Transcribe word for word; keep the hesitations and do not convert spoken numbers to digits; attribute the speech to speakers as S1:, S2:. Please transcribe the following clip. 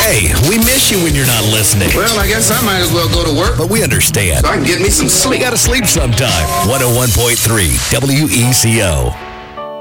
S1: Hey, we miss you when you're not listening.
S2: Well, I guess I might as well go to work.
S1: But we understand.
S2: So I can get me some sleep.
S1: We gotta sleep sometime. one oh one point three W E C O.